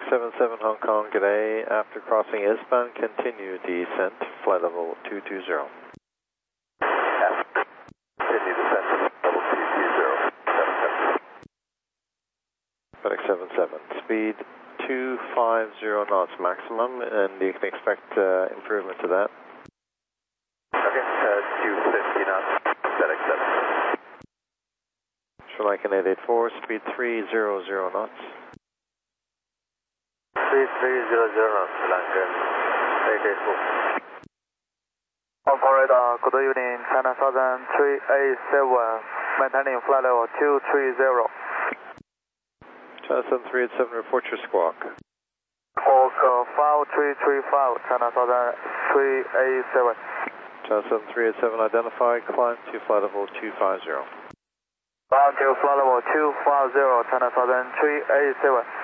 77 Hong Kong, good day. After crossing S-band, continue descent, flight level 220. Continue descent, level 220, 77. FedEx 77, speed 250 knots maximum, and you can expect improvement to that. Okay, 250 knots, FedEx 7. Sri Lankan 884, speed 300 knots. Speed 300 knots, Sri Lankan 884. Operator, good evening, China Southern 387, maintaining flight level 230. China Southern 387, report your squawk. Squawk 5335, China Southern 387. China Southern 387 identified, climb to flight level 250. Climb to flight level 250, China Southern 387.